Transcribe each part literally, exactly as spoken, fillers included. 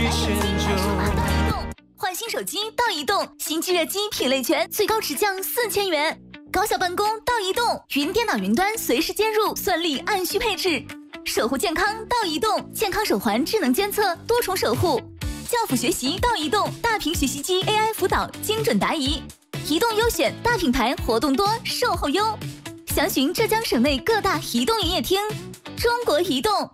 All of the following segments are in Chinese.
迁就。 换新手机到移动，新机热机品类全，最高直降四千元。高效办公到移动，云电脑云端随时接入，算力按需配置。守护健康到移动，健康手环智能监测，多重守护。教辅学习到移动，大屏学习机 A I 辅导，精准答疑。移动优选大品牌，活动多，售后优。详询浙江省内各大移动营业厅。中国移动。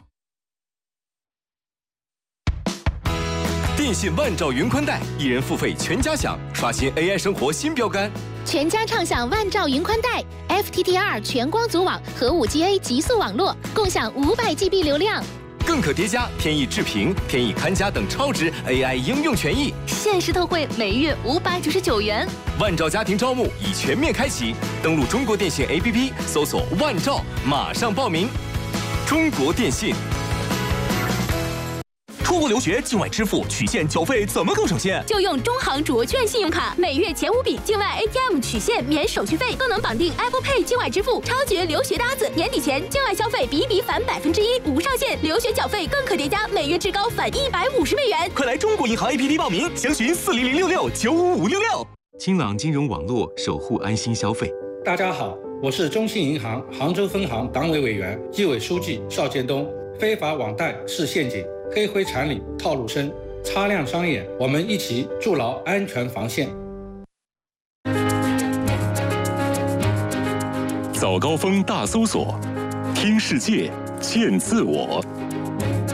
电信万兆云宽带，一人付费全家享，刷新 A I 生活新标杆。 全家畅享万兆云宽带 ，F T T R 全光组网和 五 G A 极速网络，共享五百 G B 流量。 更可叠加天翼智屏、天翼看家等超值 A I 应用权益， 限时特惠，每月五百九十九元。 万兆家庭招募已全面开启，登录中国电信 A P P 搜索万兆，马上报名。中国电信。 出国留学境外支付取现缴费怎么更省心？ 就用中行卓券信用卡，每月前五笔境外 A T M 取现免手续费，更能绑定 Apple Pay 境外支付，超绝留学搭子。年底前境外消费比比返百分之一，无上限。留学缴费更可叠加，每月至高返一百五十美元。 快来中国银行 A P P 报名，详询四零零六六九五五六六。 清朗金融网络，守护安心消费。 大家好，我是中信银行杭州分行党委委员、纪委书记邵建东。非法网贷是陷阱，黑灰产里套路深，擦亮双眼，我们一起筑牢安全防线。 早高峰大搜索，听世界，见自我。